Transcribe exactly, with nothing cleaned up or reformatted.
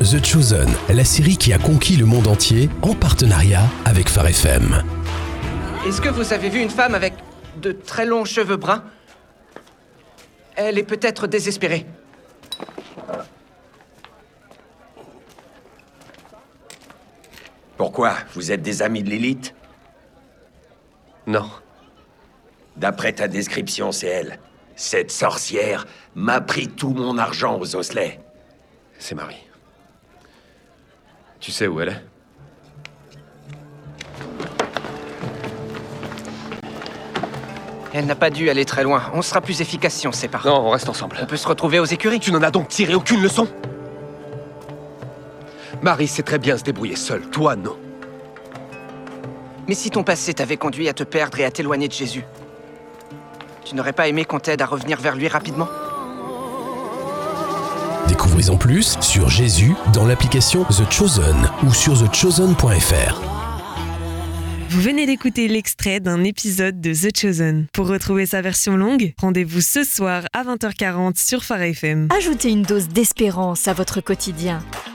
The Chosen, la série qui a conquis le monde entier en partenariat avec Phare F M. Est-ce que vous avez vu une femme avec de très longs cheveux bruns? Elle est peut-être désespérée. Pourquoi? Vous êtes des amis de Lilith? Non. D'après ta description, c'est elle. Cette sorcière m'a pris tout mon argent aux osselets. C'est Marie. Tu sais où elle est? Elle n'a pas dû aller très loin. On sera plus efficace si on se sépare. Non, on reste ensemble. On peut se retrouver aux écuries. Tu n'en as donc tiré aucune leçon? Marie sait très bien se débrouiller seule. Toi, non. Mais si ton passé t'avait conduit à te perdre et à t'éloigner de Jésus, tu n'aurais pas aimé qu'on t'aide à revenir vers lui rapidement? Découvrez-en plus sur Jésus dans l'application The Chosen ou sur the chosen point f r. Vous venez d'écouter l'extrait d'un épisode de The Chosen. Pour retrouver sa version longue, rendez-vous ce soir à vingt heures quarante sur Phare F M. Ajoutez une dose d'espérance à votre quotidien.